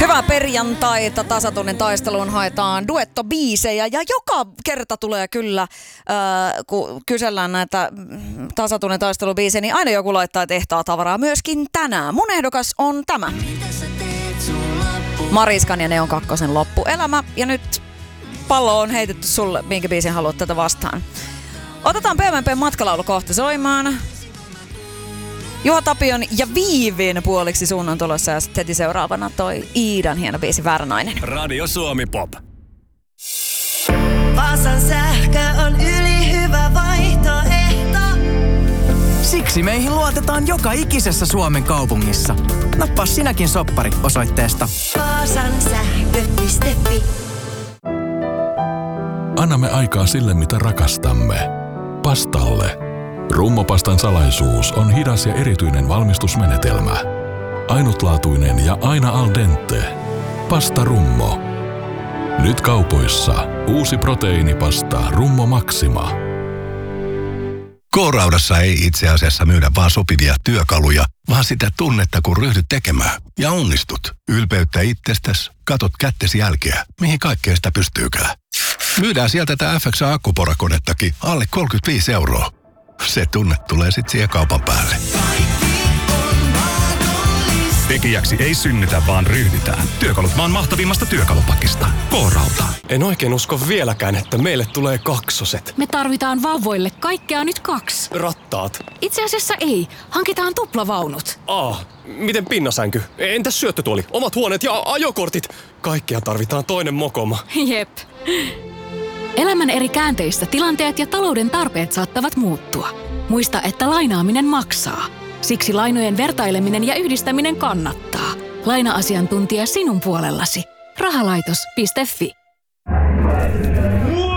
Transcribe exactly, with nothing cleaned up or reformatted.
Hyvää perjantaita. Tasatunnin taisteluun haetaan duettobiisejä ja joka kerta tulee kyllä, äh, kun kysellään näitä tasatunnin taistelubiisejä, niin aina joku laittaa tehtaa tavaraa myöskin tänään. Mun ehdokas on tämä. Mariskan ja Neon kakkosen Loppuelämä. Ja nyt pallo on heitetty sulle, minkä biisin haluat tätä vastaan. Otetaan P M P matkalaulu kohta soimaan. Juha Tapion ja Viivin puoliksi suun on tulossa ja sitten heti seuraavana toi Iidan hieno biisi Väärä nainen. Radio Suomi Pop. Vaasan sähkö on ylihyvä vaihtoehto. Siksi meihin luotetaan joka ikisessä Suomen kaupungissa. Nappaa sinäkin soppari osoitteesta vaasan sähkö piste fi. Annamme aikaa sille, mitä rakastamme. Pastalle. Rummopastan salaisuus on hidas ja erityinen valmistusmenetelmä. Ainutlaatuinen ja aina al dente. Pasta Rummo. Nyt kaupoissa uusi proteiinipasta Rummo Maxima. K-Raudassa ei itse asiassa myydä vaan sopivia työkaluja, vaan sitä tunnetta, kun ryhdyt tekemään. Ja onnistut. Ylpeyttä itsestäsi, katot kättesi jälkeä, mihin kaikkea sitä pystyykään. Myydään sieltä tätä F X A-akkuporakonettakin alle kolmekymmentäviisi euroa. Se tunne tulee sit siihen kaupan päälle. Tekijäksi ei synnytä, vaan ryhdytään. Työkalut maan mahtavimmasta työkalupakista. K-Rauta. En oikein usko vieläkään, että meille tulee kaksoset. Me tarvitaan vauvoille kaikkea nyt kaksi. Rattaat. Itse asiassa ei. Hankitaan tuplavaunut. Ah, miten pinnasänky? Entäs syöttötuoli? Omat huoneet ja ajokortit? Kaikkea tarvitaan toinen mokoma. Jep. Elämän eri käänteistä tilanteet ja talouden tarpeet saattavat muuttua. Muista, että lainaaminen maksaa. Siksi lainojen vertaileminen ja yhdistäminen kannattaa. Laina-asiantuntija sinun puolellasi. Rahalaitos piste fi.